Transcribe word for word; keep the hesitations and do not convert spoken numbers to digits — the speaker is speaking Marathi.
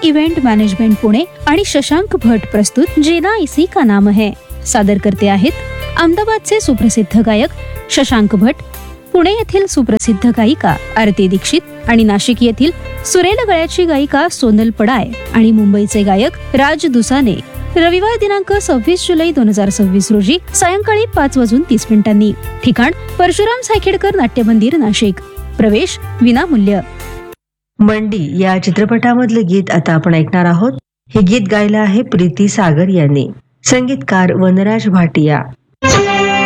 इव्हेंट मॅनेजमेंट पुणे आणि शशांक भट प्रस्तुत जेना इसी का नाम है. सादर करते आहेत अहमदाबादचे सुप्रसिद्ध गायक शशांक भट, पुणे येथील सुप्रसिद्ध गायिका आरती दीक्षित आणि नाशिक येथील सुरेल गळ्याची गायिका सोनल पडाय आणि मुंबईचे गायक राज दुसाने. रविवार दिनांक सव्वीस जुलै दोन हजार सव्वीस रोजी सायंकाळी पाच वाजून तीस मिनिटांनी. ठिकाण परशुराम सायखेडकर नाट्य मंदिर नाशिक. प्रवेश विनामूल्य. मंडी या चित्रपटामधलं गीत आता आपण ऐकणार आहोत. हे गीत गायलं आहे प्रीती सागर यांनी. संगीतकार वनराज भाटिया.